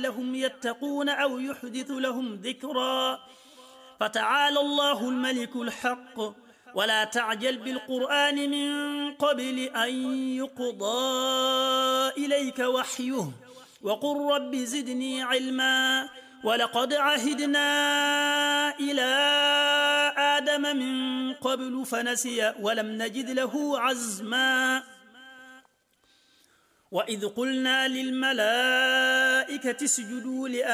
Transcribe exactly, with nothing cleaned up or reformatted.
لعلهم يتقون أو يحدث لهم ذكرا. فتعالى الله الملك الحق ولا تعجل بالقرآن من قبل أن يقضى إليك وحيه وقل رب زدني علما. ولقد عهدنا إلى آدم من قبل فنسي ولم نجد له عزما. وإذ قلنا للملائكة اسجدوا لآدم